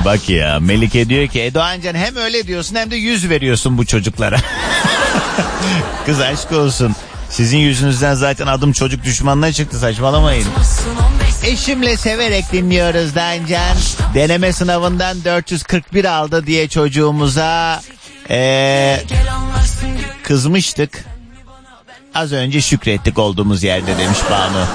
Bak ya, Melike diyor ki Doğancan hem öyle diyorsun hem de yüz veriyorsun bu çocuklara. Kız aşk olsun. Sizin yüzünüzden zaten adım çocuk düşmanına çıktı, saçmalamayın. Eşimle severek dinliyoruz Doğancan. Deneme sınavından 441 aldı diye çocuğumuza kızmıştık. Az önce şükrettik olduğumuz yerde demiş Banu.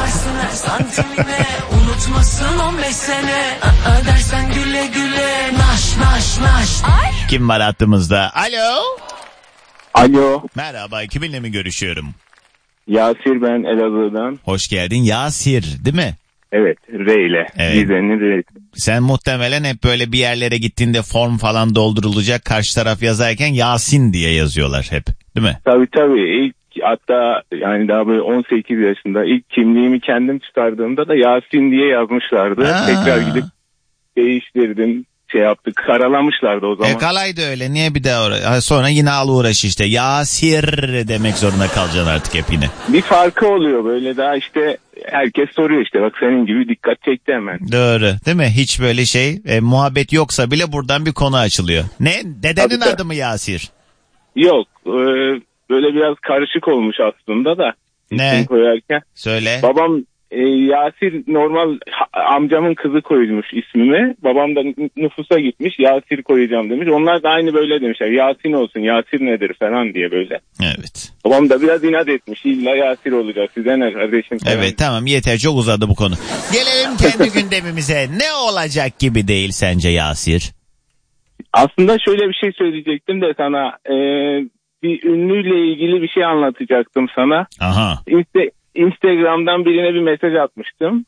Kim var hattımızda? Alo. Alo. Merhaba, kiminle mi görüşüyorum? Yasir, ben Elazığ'dan. Hoş geldin Yasir, değil mi? Evet, R ile. Evet. R. Sen muhtemelen hep böyle bir yerlere gittiğinde form falan doldurulacak, karşı taraf yazarken Yasin diye yazıyorlar hep, değil mi? Tabii. Hatta yani daha böyle 18 yaşında ilk kimliğimi kendim çıkardığımda da Yasin diye yazmışlardı. Tekrar gidip değiştirdim. Yaptık, karalamışlardı o zaman. Kalaydı öyle, niye bir daha sonra yine al uğraş işte. Yasir demek zorunda kalacaksın artık hep yine. Bir farkı oluyor böyle, daha işte herkes soruyor işte, bak senin gibi dikkat çekti hemen. Doğru değil mi? Hiç böyle muhabbet yoksa bile buradan bir konu açılıyor. Ne? Dedenin adı mı Yasir? Yok, böyle biraz karışık olmuş aslında da. Ne? Koyarken. Söyle. Babam Yasir normal amcamın kızı koymuş ismimi. Babam da nüfusa gitmiş, Yasir koyacağım demiş. Onlar da aynı böyle demişler. Yasin olsun, Yasir nedir falan diye böyle. Evet. Babam da biraz inat etmiş. İlla Yasir olacak. Size ne kardeşim falan. Evet, tamam, yeter, çok uzadı bu konu. Gelelim kendi gündemimize. Ne olacak gibi değil sence Yasir? Aslında şöyle bir şey söyleyecektim de sana. Bir ünlüyle ilgili bir şey anlatacaktım sana. Aha. Instagram'dan birine bir mesaj atmıştım.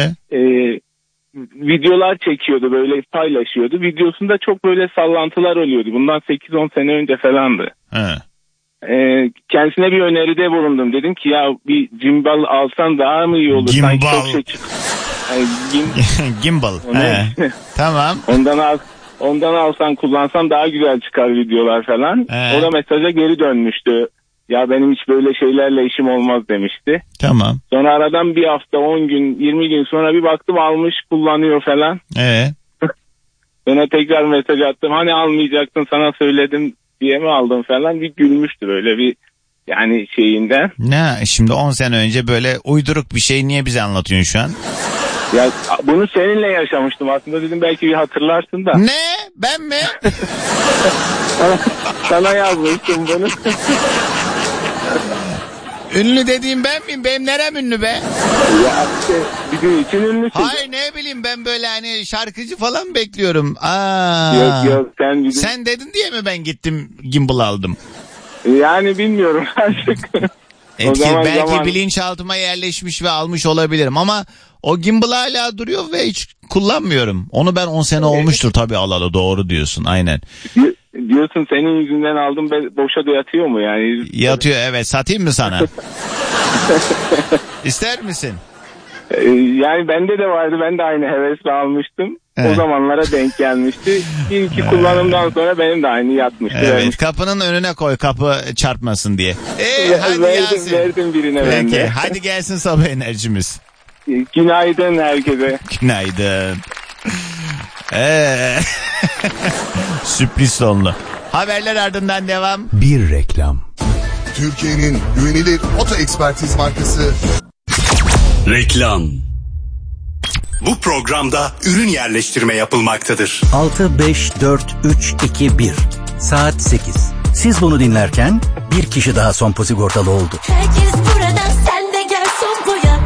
Videolar çekiyordu, böyle paylaşıyordu. Videosunda çok böyle sallantılar oluyordu. Bundan 8-10 sene önce falandı. Kendisine bir öneride bulundum. Dedim ki ya bir gimbal alsan daha mı iyi olur? Gimbal. Gimbal. Tamam. Ondan alsan, kullansan daha güzel çıkar videolar falan. O da mesaja geri dönmüştü. Ya benim hiç böyle şeylerle işim olmaz demişti. Tamam. Sonra aradan bir hafta, 10 gün, 20 gün sonra bir baktım almış, kullanıyor falan. Sonra tekrar mesaj attım. Hani almayacaktın, sana söyledim diye mi aldın falan. Bir gülmüştü böyle bir yani şeyinden. Ne şimdi 10 sene önce böyle uyduruk bir şey niye bize anlatıyorsun şu an? Ya bunu seninle yaşamıştım aslında, dedim belki bir hatırlarsın da. Ne? Ben mi? Sana yazmıştım bunu. Ünlü dediğim ben miyim? Benim nerem ünlü be? Ya işte bizim için ünlüsün. Hayır, ne bileyim, ben böyle hani şarkıcı falan bekliyorum. Yok sen dedin diye mi ben gittim gimbal aldım? Yani bilmiyorum artık. Belki bilinçaltıma yerleşmiş ve almış olabilirim ama o gimbal hala duruyor ve hiç kullanmıyorum. Onu ben 10 sene olmuştur tabii alalı, doğru diyorsun, aynen. Diyorsun senin yüzünden aldım, boşa da yatıyor mu yani? Yatıyor, evet, satayım mı sana? İster misin? Yani bende de vardı, ben de aynı hevesle almıştım. O zamanlara denk gelmişti. İlk kullanımdan sonra benim de aynı yatmıştı. Evet, vermiş. Kapının önüne koy, kapı çarpmasın diye. Hadi verdim birine peki, ben de. hadi gelsin sabah enerjimiz. Günaydın herkese. Günaydın. Sürpriz sonlu. Haberler ardından devam. Bir reklam. Türkiye'nin güvenilir oto ekspertiz markası. Reklam. Bu programda ürün yerleştirme yapılmaktadır. 6-5-4-3-2-1 Saat 8. Siz bunu dinlerken bir kişi daha Sompo sigortalı oldu. Herkes burada, sen de gel Sompo'ya.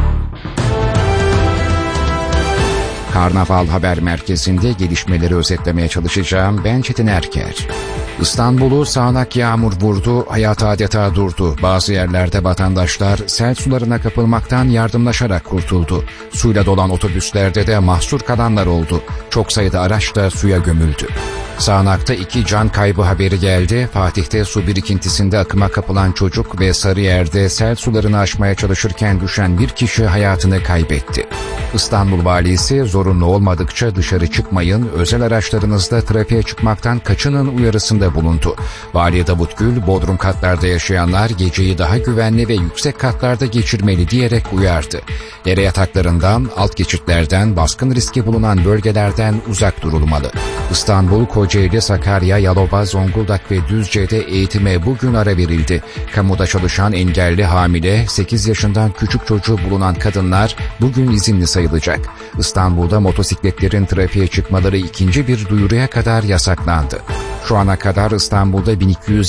Karnaval Haber Merkezi'nde gelişmeleri özetlemeye çalışacağım. Ben Çetin Erker. İstanbul'u sağanak yağmur vurdu, hayat adeta durdu. Bazı yerlerde vatandaşlar sel sularına kapılmaktan yardımlaşarak kurtuldu. Suyla dolan otobüslerde de mahsur kalanlar oldu. Çok sayıda araç da suya gömüldü. Sağnak'ta 2 can kaybı haberi geldi. Fatih'te su birikintisinde akıma kapılan çocuk ve Sarıyer'de sel sularını aşmaya çalışırken düşen bir kişi hayatını kaybetti. İstanbul Valisi zorunlu olmadıkça dışarı çıkmayın, özel araçlarınızda trafiğe çıkmaktan kaçının uyarısında bulundu. Vali Davut Gül, bodrum katlarda yaşayanlar geceyi daha güvenli ve yüksek katlarda geçirmeli diyerek uyardı. Dere yataklarından, alt geçitlerden, baskın riski bulunan bölgelerden uzak durulmalı. İstanbul, Kocaeli, Sakarya, Yalova, Zonguldak ve Düzce'de eğitime bugün ara verildi. Kamuda çalışan engelli, hamile, 8 yaşından küçük çocuğu bulunan kadınlar bugün izinli sayılacak. İstanbul'da motosikletlerin trafiğe çıkmaları ikinci bir duyuruya kadar yasaklandı. Şu ana kadar İstanbul'da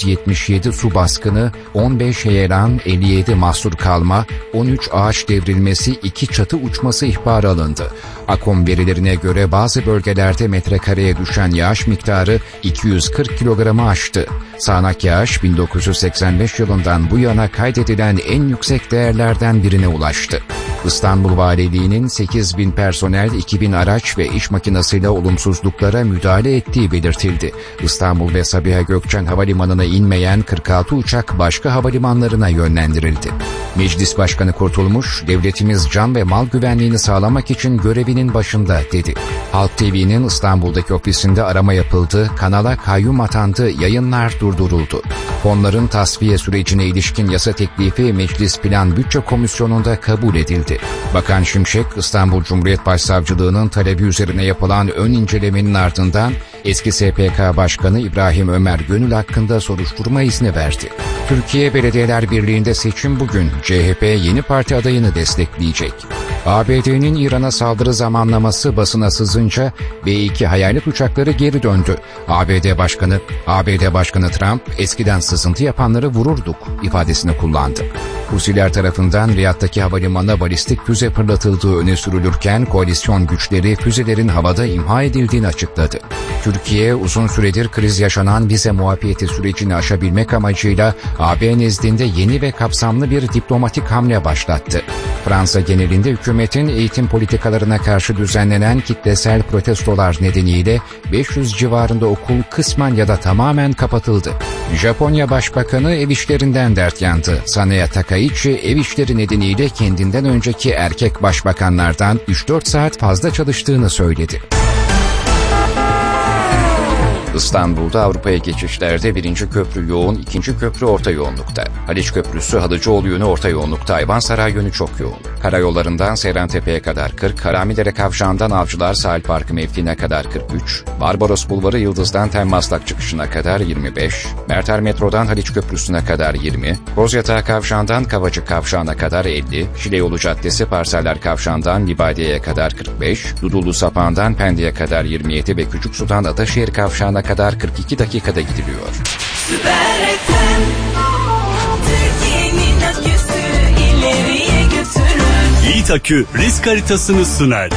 1277 su baskını, 15 heyelan, 57 mahsur kalma, 13 ağaç devrilmesi, 2 çatı uçması ihbarı alındı. AKOM verilerine göre bazı bölgelerde metrekareye düşen yağış miktarı 240 kilogramı aştı. Sağanak yağış 1985 yılından bu yana kaydedilen en yüksek değerlerden birine ulaştı. İstanbul Valiliği'nin 8.000 personel, 2.000 araç ve iş makinesiyle olumsuzluklara müdahale ettiği belirtildi. İstanbul ve Sabiha Gökçen Havalimanı'na inmeyen 46 uçak başka havalimanlarına yönlendirildi. Meclis Başkanı Kurtulmuş, devletimiz can ve mal güvenliğini sağlamak için görevinin başında dedi. Halk TV'nin İstanbul'daki ofisinde arama yapıldı, kanala kayyum atandı, yayınlar durduruldu. Fonların tasfiye sürecine ilişkin yasa teklifi Meclis Plan Bütçe Komisyonu'nda kabul edildi. Bakan Şimşek, İstanbul Cumhuriyet Başsavcılığı'nın talebi üzerine yapılan ön incelemenin ardından eski SPK Başkanı İbrahim Ömer Gönül hakkında soruşturma izni verdi. Türkiye Belediyeler Birliği'nde seçim bugün. CHP yeni parti adayını destekleyecek. ABD'nin İran'a saldırı zamanlaması basına sızınca B-2 hayalet uçakları geri döndü. ABD Başkanı Trump, eskiden sızıntı yapanları vururduk ifadesini kullandı. Husiler tarafından Riyad'daki havalimanına balistik füze fırlatıldığı öne sürülürken koalisyon güçleri füzelerin havada imha edildiğini açıkladı. Türkiye uzun süredir kriz yaşanan vize muafiyeti sürecini aşabilmek amacıyla AB nezdinde yeni ve kapsamlı bir diplomatik hamle başlattı. Fransa genelinde hükümetin eğitim politikalarına karşı düzenlenen kitlesel protestolar nedeniyle 500 civarında okul kısmen ya da tamamen kapatıldı. Japonya Başbakanı ev işlerinden dert yandı. Saneya Takaichi ev işleri nedeniyle kendinden önceki erkek başbakanlardan 3-4 saat fazla çalıştığını söyledi. İstanbul'da Avrupa'ya geçişlerde 1. köprü yoğun, 2. köprü orta yoğunlukta. Haliç Köprüsü Halıcıoğlu yönü orta yoğunlukta, Ayvansaray yönü çok yoğun. Karayollarından Seyrantepe'ye kadar 40, Haramidere Kavşağı'ndan Avcılar Sahil Parkı mevkiine kadar 43, Barbaros Bulvarı Yıldız'dan Temmaslak çıkışına kadar 25, Merter Metro'dan Haliç Köprüsü'ne kadar 20, Kozyatağı Kavşağı'ndan Kavacık Kavşağı'na kadar 50, Şileyolu Caddesi Parseller Kavşağı'ndan Libadiye'ye kadar 45, Dudullu Sapağı'ndan Pendik'e kadar 27 ve Küçüksu'dan Ataşehir Kavşağı'na kadar 42 dakikada gidiliyor. Süper FM, Türkiye'nin aküsü ileriye götürür. Yiğit Akü risk haritasını sunar.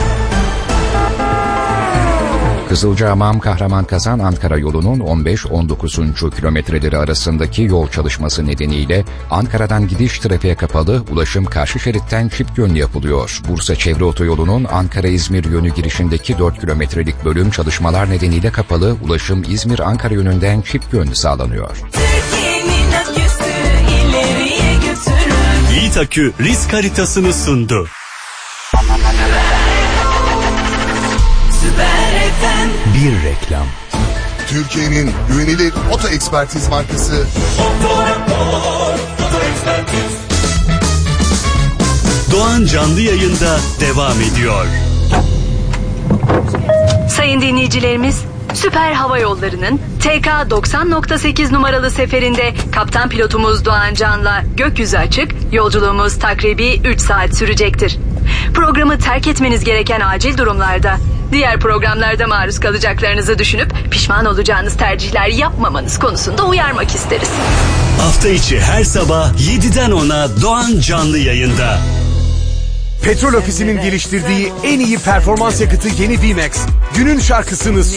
Kızılcahamam Kahramanmaraş Ankara yolunun 15-19. kilometreleri arasındaki yol çalışması nedeniyle Ankara'dan gidiş trafiğe kapalı, ulaşım karşı şeritten çift yönlü yapılıyor. Bursa Çevre Otoyolu'nun Ankara-İzmir yönü girişindeki 4 kilometrelik bölüm çalışmalar nedeniyle kapalı, ulaşım İzmir-Ankara yönünden çift yönlü sağlanıyor. Türkiye'nin aküsü ileriye götürür. Yiğit Akü risk haritasını sundu. Bir reklam. Türkiye'nin güvenilir oto ekspertiz markası Doğan canlı yayında devam ediyor. Sayın dinleyicilerimiz, Süper Hava Yolları'nın TK 90.8 numaralı seferinde kaptan pilotumuz Doğan Can'la gökyüzü açık, yolculuğumuz takribi 3 saat sürecektir. Programı terk etmeniz gereken acil durumlarda, diğer programlarda maruz kalacaklarınızı düşünüp pişman olacağınız tercihler yapmamanız konusunda uyarmak isteriz. Hafta içi her sabah 7'den 10'a Doğan canlı yayında. Petrol Ofisi'nin geliştirdiği en iyi performans yakıtı yeni V-Max. Günün şarkısını